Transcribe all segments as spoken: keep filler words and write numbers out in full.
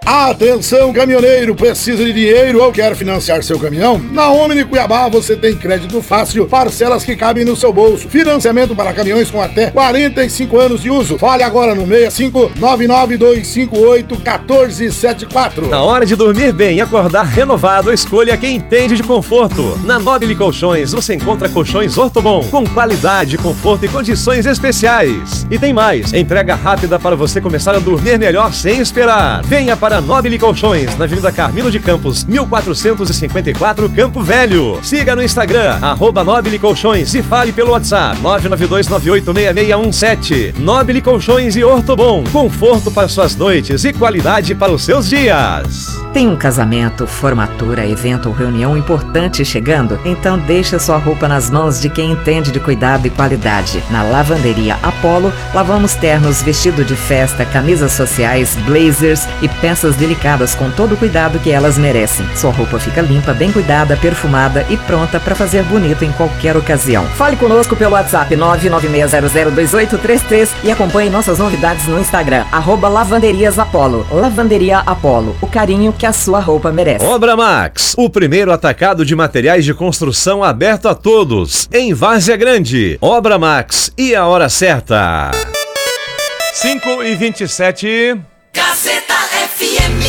Atenção, caminhoneiro, precisa de dinheiro ou quer financiar seu caminhão? Na Omni Cuiabá você tem crédito fácil, parcelas que cabem no seu bolso, financiamento para caminhões com até quarenta e cinco anos de uso. Fale agora no seis cinco nove nove dois cinco oito um quatro sete quatro. Na hora de dormir bem e acordar renovado, escolha quem entende de conforto. Na Nobile Colchões você encontra colchões Ortobon com qualidade, conforto e condições especiais. E tem mais, entrega rápida para você começar a dormir melhor sem esperar. Venha para Nobile Colchões, na Avenida Carmilo de Campos, mil quatrocentos e cinquenta e quatro, Campo Velho. Siga no Instagram, arroba Nobile Colchões e fale pelo WhatsApp nove nove dois nove oito seis seis um sete. Nobile Colchões e Ortobon, conforto para suas noites e qualidade para os seus dias. Tem um casamento, formatura, evento ou reunião importante chegando? Então deixa sua roupa nas mãos de quem entende de cuidado e qualidade. Na Lavanderia Apollo, lavamos ternos, vestido de festa, camisas sociais, blazers e peças delicadas com todo o cuidado que elas merecem. Sua roupa fica limpa, bem cuidada, perfumada e pronta para fazer bonito em qualquer ocasião. Fale conosco pelo WhatsApp nove nove seis zero zero dois oito três três e acompanhe nossas novidades no Instagram, arroba Lavanderias Apollo. Lavanderia Apollo, o carinho que a sua roupa merece. Obra Max, o primeiro atacado de materiais de construção aberto a todos, em Várzea Grande. Obra Max e a hora certa. cinco e vinte e sete. Gazeta F M.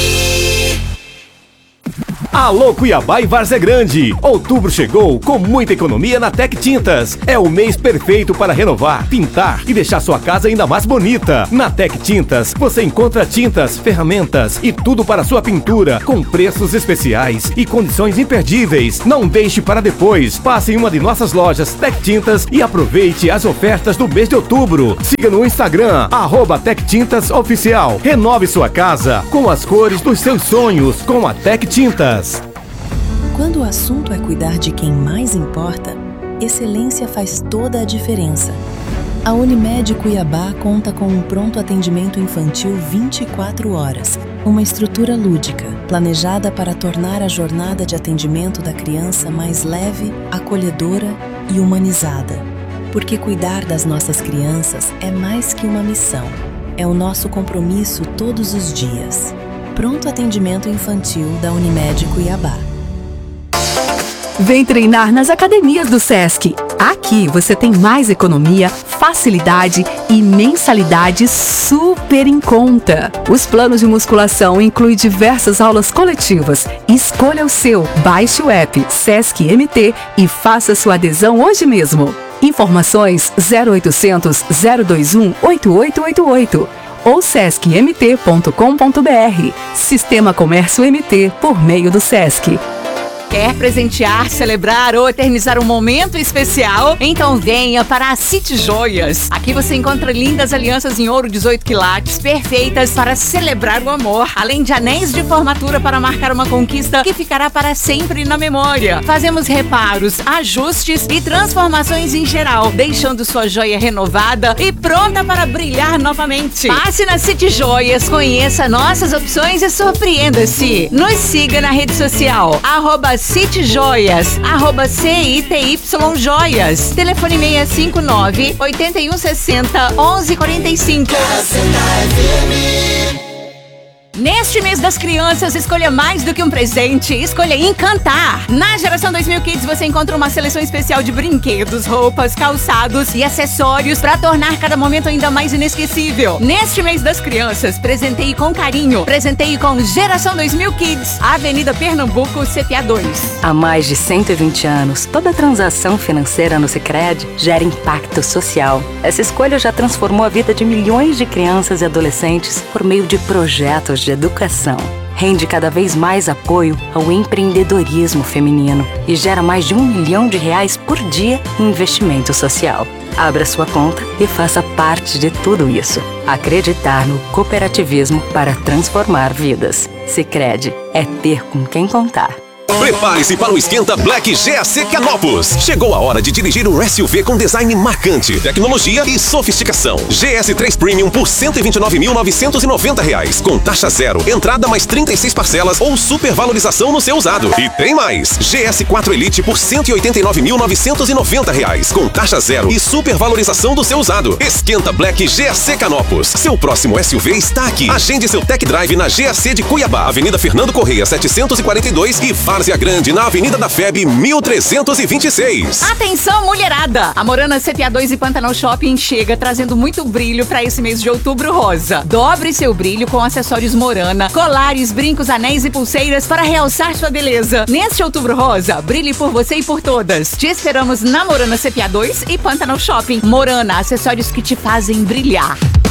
Alô Cuiabá e Várzea Grande! Outubro chegou com muita economia na Tec Tintas. É o mês perfeito para renovar, pintar e deixar sua casa ainda mais bonita. Na Tec Tintas você encontra tintas, ferramentas e tudo para sua pintura com preços especiais e condições imperdíveis. Não deixe para depois. Passe em uma de nossas lojas Tec Tintas e aproveite as ofertas do mês de outubro. Siga no Instagram, arroba Tec Tintas Oficial. Renove sua casa com as cores dos seus sonhos com a Tec Tintas. Quando o assunto é cuidar de quem mais importa, excelência faz toda a diferença. A Unimed Cuiabá conta com um pronto atendimento infantil vinte e quatro horas, uma estrutura lúdica, planejada para tornar a jornada de atendimento da criança mais leve, acolhedora e humanizada. Porque cuidar das nossas crianças é mais que uma missão, é o nosso compromisso todos os dias. Pronto atendimento infantil da Unimed Cuiabá. Vem treinar nas academias do Sesc. Aqui você tem mais economia, facilidade e mensalidade super em conta. Os planos de musculação incluem diversas aulas coletivas. Escolha o seu, baixe o app Sesc M T e faça sua adesão hoje mesmo. Informações zero oitocentos, zero dois um, oito oito oito oito ou sesc m t ponto com ponto b r. Sistema Comércio M T por meio do Sesc. Quer presentear, celebrar ou eternizar um momento especial? Então venha para a City Joias. Aqui você encontra lindas alianças em ouro dezoito quilates, perfeitas para celebrar o amor, além de anéis de formatura para marcar uma conquista que ficará para sempre na memória. Fazemos reparos, ajustes e transformações em geral, deixando sua joia renovada e pronta para brilhar novamente. Passe na City Joias, conheça nossas opções e surpreenda-se. Nos siga na rede social, arroba City Joias, arroba C I T Y Joias. Telefone seis cinco nove, oito um seis zero, onze quarenta e cinco. Neste mês das crianças, escolha mais do que um presente, escolha encantar. Na Geração dois mil Kids você encontra uma seleção especial de brinquedos, roupas, calçados e acessórios para tornar cada momento ainda mais inesquecível. Neste mês das crianças, presenteie com carinho. Presenteie com Geração dois mil Kids, Avenida Pernambuco, C P A dois. Há mais de cento e vinte anos, toda transação financeira no Sicredi gera impacto social. Essa escolha já transformou a vida de milhões de crianças e adolescentes por meio de projetos de educação. Rende cada vez mais apoio ao empreendedorismo feminino e gera mais de um milhão de reais por dia em investimento social. Abra sua conta e faça parte de tudo isso. Acreditar no cooperativismo para transformar vidas. Sicredi é ter com quem contar. Prepare-se para o Esquenta Black G A C Canopus. Chegou a hora de dirigir um S U V com design marcante, tecnologia e sofisticação. G S três Premium por cento e vinte e nove mil novecentos e noventa reais, com taxa zero, entrada mais trinta e seis parcelas ou supervalorização no seu usado. E tem mais! G S quatro Elite por cento e oitenta e nove mil novecentos e noventa reais, com taxa zero e supervalorização do seu usado. Esquenta Black G A C Canopus. Seu próximo S U V está aqui. Agende seu tech drive na G A C de Cuiabá, Avenida Fernando Correia setecentos e quarenta e dois e Várzea Grande, na Avenida da F E B mil trezentos e vinte e seis. Atenção, mulherada! A Morana C P A dois e Pantanal Shopping chega trazendo muito brilho para esse mês de outubro rosa. Dobre seu brilho com acessórios Morana, colares, brincos, anéis e pulseiras para realçar sua beleza. Neste outubro rosa, brilhe por você e por todas. Te esperamos na Morana C P A dois e Pantanal Shopping. Morana, acessórios que te fazem brilhar.